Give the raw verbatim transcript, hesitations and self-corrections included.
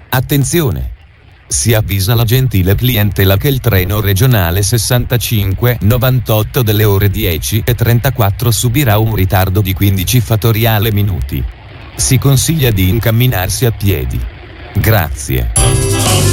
Attenzione! Si avvisa la gentile clientela che il treno regionale sessantacinque novantotto delle ore dieci e trentaquattro subirà un ritardo di quindici fattoriale minuti. Si consiglia di incamminarsi a piedi. Grazie.